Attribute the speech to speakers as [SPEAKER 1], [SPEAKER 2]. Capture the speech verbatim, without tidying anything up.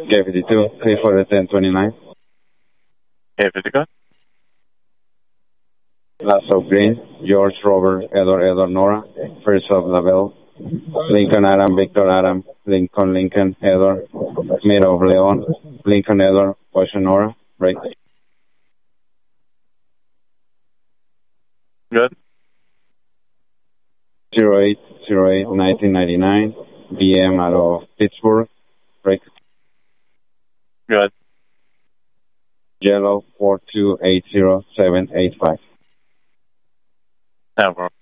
[SPEAKER 1] K fifty-two, three four ten twenty-nine.
[SPEAKER 2] K fifty-two.
[SPEAKER 1] Last of Green, George Robert, Edward Edward Nora, First of Lavelle, Lincoln Adam, Victor Adam, Lincoln Lincoln, Edward, Mid of Leon, Lincoln Edward, Washington Nora, break.
[SPEAKER 2] Good.
[SPEAKER 1] zero eight zero eight nineteen ninety-nine, B M out of Pittsburgh, break.
[SPEAKER 2] Good.
[SPEAKER 1] Yellow four two eight zero seven eight five.
[SPEAKER 2] Ever.